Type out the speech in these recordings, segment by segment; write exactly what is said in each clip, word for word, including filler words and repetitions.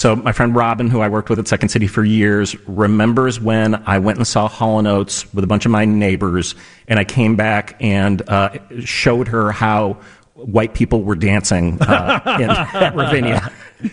So my friend Robin, who I worked with at Second City for years, remembers when I went and saw Hall and Oates with a bunch of my neighbors, and I came back and uh, showed her how white people were dancing uh, in at Ravinia.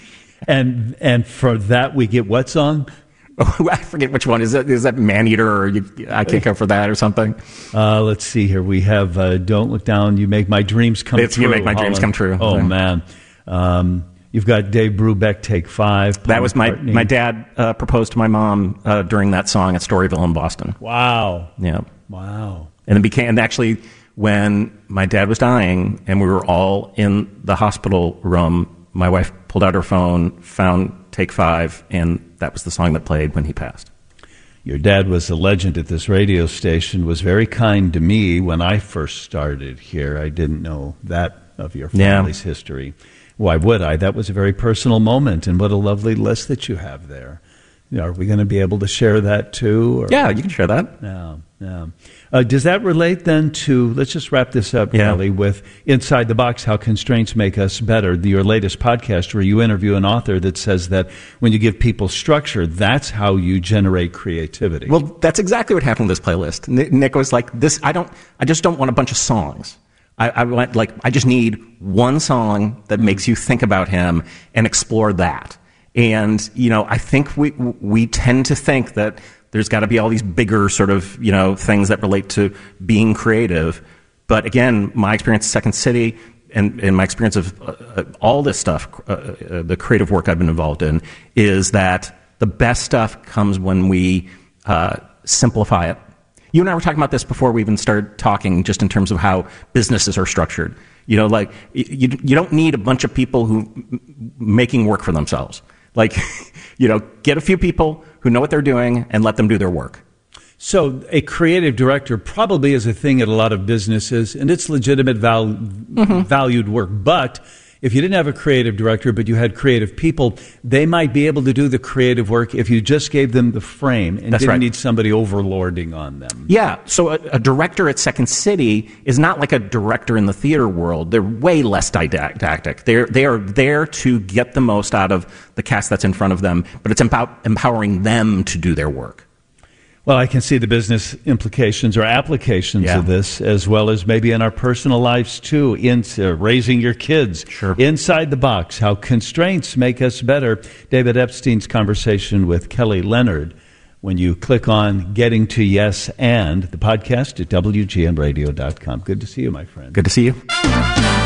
And and for that we get what song? Oh, I forget which one. Is that, is that Man-Eater, or you, I Can't Go For That or something? Uh, let's see here. We have uh, Don't Look Down, You Make My Dreams Come it's True. You Make My Dreams Come True. Oh, yeah. man. Um, you've got Dave Brubeck, Take Five. Paul that was my, McCartney. my dad uh, proposed to my mom uh, during that song at Storyville in Boston. Wow. Yeah. Wow. And it became, and actually, when my dad was dying and we were all in the hospital room, my wife pulled out her phone, found Take Five, and that was the song that played when he passed. Your dad was a legend at this radio station, was very kind to me when I first started here. I didn't know that of your family's yeah. history. Why would I? That was a very personal moment, and what a lovely list that you have there. You know, are we going to be able to share that too? Or? Yeah, you can share that. Yeah, yeah. Uh, does that relate then to, let's just wrap this up, yeah. Kelly, with Inside the Box, How Constraints Make Us Better, your latest podcast where you interview an author that says that when you give people structure, that's how you generate creativity. Well, that's exactly what happened with this playlist. Nick was like, "This, I don't, I just don't want a bunch of songs. I, I want, like, I just need one song that makes you think about him and explore that." And, you know, I think we we tend to think that there's got to be all these bigger sort of, you know, things that relate to being creative. But again, my experience at Second City and, and my experience of uh, all this stuff, uh, uh, the creative work I've been involved in, is that the best stuff comes when we uh, simplify it. You and I were talking about this before we even started talking, just in terms of how businesses are structured. You know, like, you, you don't need a bunch of people who m- making work for themselves. Like, you know, get a few people who know what they're doing and let them do their work. So a creative director probably is a thing at a lot of businesses, and it's legitimate, val- mm-hmm. valued work. But if you didn't have a creative director, but you had creative people, they might be able to do the creative work if you just gave them the frame and That's didn't right. need somebody overlording on them. Yeah. So a, a director at Second City is not like a director in the theater world. They're way less didactic. They're, they are there to get the most out of the cast that's in front of them, but it's about empowering them to do their work. Well, I can see the business implications or applications yeah. of this, as well as maybe in our personal lives, too, into raising your kids. Sure. Inside the Box, How Constraints Make Us Better. David Epstein's conversation with Kelly Leonard. When you click on Getting to Yes and the podcast at W G N radio dot com. Good to see you, my friend. Good to see you.